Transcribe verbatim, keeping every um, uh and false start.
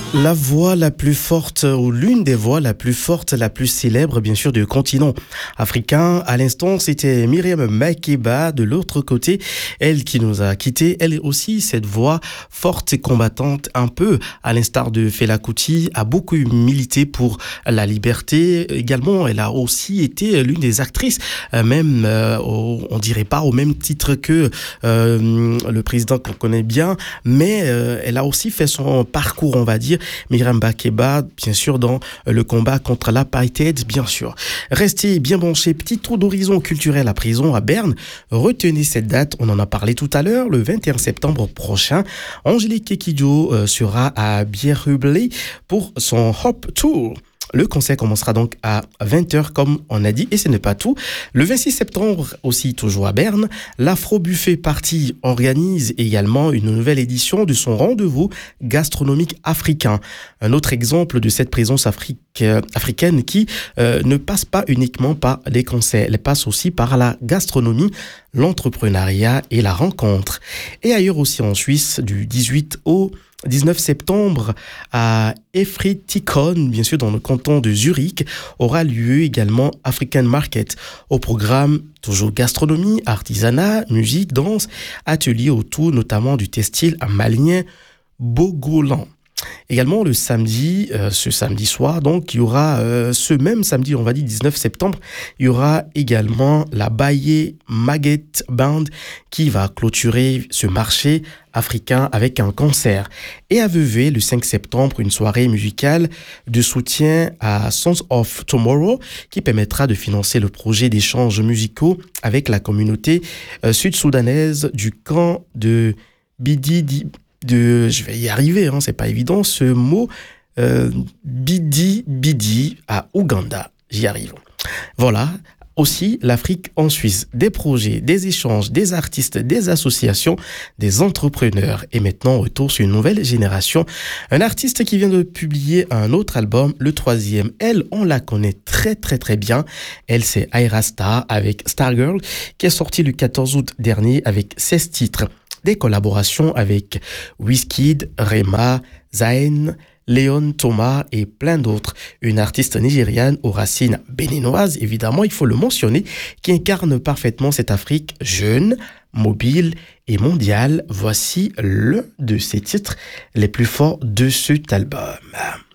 La voix la plus forte, ou l'une des voix la plus forte, la plus célèbre, bien sûr, du continent africain. À l'instant, c'était Myriam Makeba de l'autre côté. Elle qui nous a quittés, elle aussi, cette voix forte et combattante, un peu à l'instar de Fela Kuti, a beaucoup milité pour la liberté. Également, elle a aussi été l'une des actrices, même, euh, au, on dirait pas au même titre que euh, le président qu'on connaît bien, mais euh, elle a aussi fait son parcours, on va dire, Myriam Makeba, bien sûr, dans le combat contre l'apartheid, bien sûr. Restez bien branchés, petit tour d'horizon culturel à prison à Berne. Retenez cette date, on en a parlé tout à l'heure, le vingt et un septembre prochain. Angélique Kekidjo euh, sera à Bierhublé pour son Hop Tour. Le concert commencera donc à vingt heures comme on a dit, et ce n'est pas tout. Le vingt-six septembre, aussi toujours à Berne, l'Afro Buffet Party organise également une nouvelle édition de son rendez-vous gastronomique africain. Un autre exemple de cette présence afrique, euh, africaine qui euh, ne passe pas uniquement par les concerts, elle passe aussi par la gastronomie, l'entrepreneuriat et la rencontre. Et ailleurs aussi en Suisse, du dix-huit au dix-neuf septembre à Efretikon, bien sûr dans le canton de Zurich, aura lieu également African Market. Au programme, toujours gastronomie, artisanat, musique, danse, ateliers autour notamment du textile malien Bogolan. Également le samedi, euh, ce samedi soir, donc il y aura euh, ce même samedi, on va dire dix-neuf septembre, il y aura également la Baye Magget Band qui va clôturer ce marché africain avec un concert. Et à Vevey, le cinq septembre, une soirée musicale de soutien à Sons of Tomorrow qui permettra de financer le projet d'échanges musicaux avec la communauté euh, sud-soudanaise du camp de Bidi. De, je vais y arriver, hein, c'est pas évident, ce mot euh, Bidi Bidi à Ouganda, j'y arrive. Voilà, aussi l'Afrique en Suisse, des projets, des échanges, des artistes, des associations, des entrepreneurs. Et maintenant, retour sur une nouvelle génération. Un artiste qui vient de publier un autre album, le troisième. Elle, on la connaît très très très bien. Elle, c'est Ayra Starr avec Stargirl, qui est sorti le quatorze août dernier avec seize titres. Des collaborations avec Wizkid, Rema, Zayn, Léon Thomas et plein d'autres. Une artiste nigériane aux racines béninoises, évidemment, il faut le mentionner, qui incarne parfaitement cette Afrique jeune, mobile et mondiale. Voici l'un de ses titres les plus forts de cet album.